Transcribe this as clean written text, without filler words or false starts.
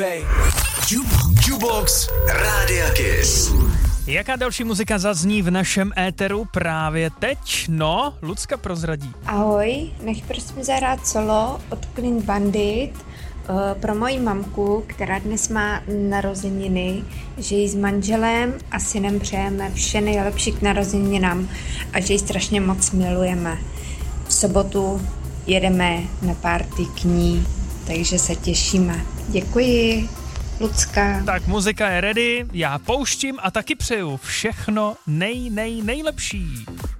Jukebox Rádia Kiss. Jaká další muzika zazní v našem éteru právě teď? No, Lucka prozradí. Ahoj, nech mi zahrát solo od Clean Bandit pro moji mamku, která dnes má narozeniny, že jí s manželem a synem přejeme vše nejlepší k narozeninám a že ji strašně moc milujeme. V sobotu jedeme na party k ní, takže se těšíme. Děkuji, Lucka. Tak muzika je ready, já pouštím a taky přeju všechno nejlepší.